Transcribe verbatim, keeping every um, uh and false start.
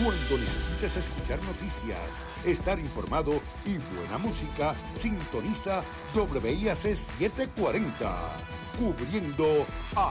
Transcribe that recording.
Cuando necesites escuchar noticias, estar informado y buena música, sintoniza W I A C setecientos cuarenta, cubriendo a